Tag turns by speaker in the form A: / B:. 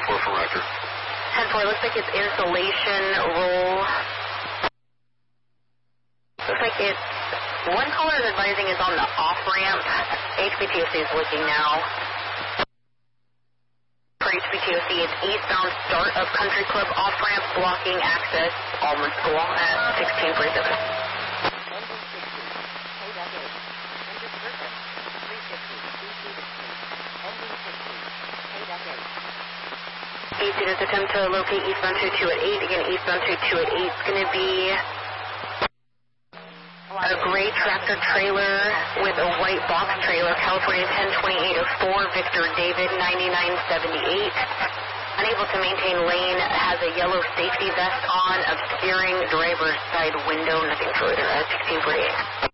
A: 10-4 from Roger.
B: 10-4, looks like it's insulation roll. Looks like it's, one caller is advising it's on the off-ramp. HPTOC is looking now. For HPTOC, it's eastbound start of Country Club off-ramp, blocking access, almost go on at 1647. Students attempt to locate eastbound 22 at 8. Again, eastbound 22 at 8 is going to be a gray tractor trailer with a white box trailer. California 102804, Victor David 9978. Unable to maintain lane, has a yellow safety vest on, obscuring driver's side window. Nothing further at 1648.